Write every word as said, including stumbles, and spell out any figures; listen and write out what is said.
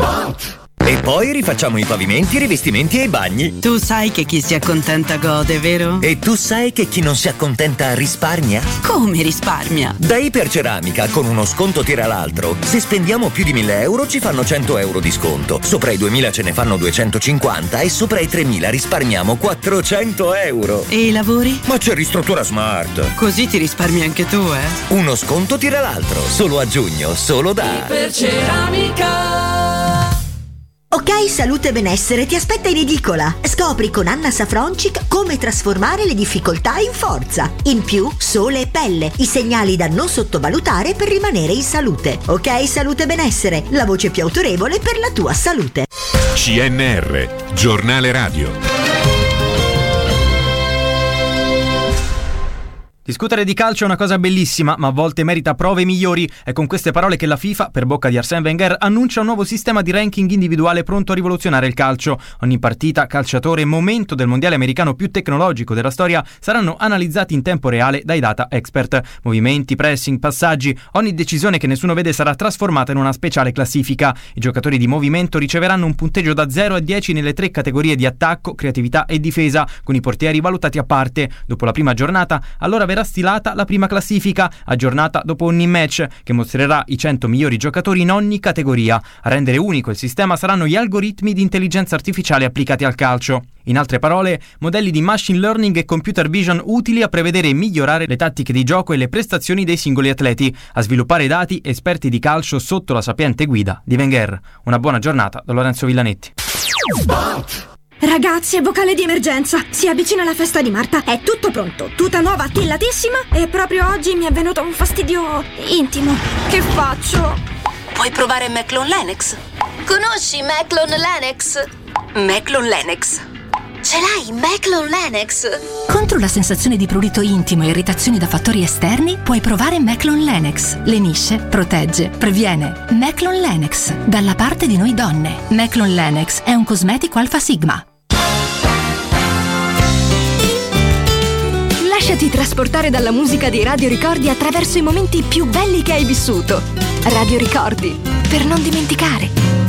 E poi rifacciamo i pavimenti, i rivestimenti e i bagni. Tu sai che chi si accontenta gode, vero? E tu sai che chi non si accontenta risparmia? Come risparmia? Da Iperceramica, con uno sconto tira l'altro. Se spendiamo più di mille euro ci fanno cento euro di sconto. Sopra i duemila ce ne fanno duecentocinquanta e sopra i tremila risparmiamo quattrocento euro. E i lavori? Ma c'è Ristruttura Smart. Così ti risparmi anche tu, eh? Uno sconto tira l'altro. Solo a giugno, solo da Iperceramica. Ok, Salute e Benessere ti aspetta in edicola. Scopri con Anna Safroncic come trasformare le difficoltà in forza. In più, sole e pelle, i segnali da non sottovalutare per rimanere in salute. Ok, Salute e Benessere, la voce più autorevole per la tua salute. C N R, giornale radio. Discutere di calcio è una cosa bellissima, ma a volte merita prove migliori. È con queste parole che la FIFA, per bocca di Arsène Wenger, annuncia un nuovo sistema di ranking individuale pronto a rivoluzionare il calcio. Ogni partita, calciatore e momento del mondiale americano più tecnologico della storia saranno analizzati in tempo reale dai data expert. Movimenti, pressing, passaggi, ogni decisione che nessuno vede sarà trasformata in una speciale classifica. I giocatori di movimento riceveranno un punteggio da zero a dieci nelle tre categorie di attacco, creatività e difesa, con i portieri valutati a parte. Dopo la prima giornata, allora verrà stilata la prima classifica, aggiornata dopo ogni match, che mostrerà i cento migliori giocatori in ogni categoria. A rendere unico il sistema saranno gli algoritmi di intelligenza artificiale applicati al calcio. In altre parole, modelli di machine learning e computer vision utili a prevedere e migliorare le tattiche di gioco e le prestazioni dei singoli atleti, a sviluppare dati esperti di calcio sotto la sapiente guida di Wenger. Una buona giornata da Lorenzo Villanetti. Ragazzi, è vocale di emergenza. Si avvicina la festa di Marta. È tutto pronto. Tuta nuova, tillatissima. E proprio oggi mi è venuto un fastidio intimo. Che faccio? Puoi provare Maclon Lennox. Conosci Maclon Lennox? Maclon Lennox. Ce l'hai, Maclon Lennox? Contro la sensazione di prurito intimo e irritazioni da fattori esterni, puoi provare Maclon Lennox. Lenisce, protegge, previene. Maclon Lennox, dalla parte di noi donne. Maclon Lennox è un cosmetico Alfa Sigma. Lasciati trasportare dalla musica dei Radio Ricordi attraverso i momenti più belli che hai vissuto. Radio Ricordi, per non dimenticare.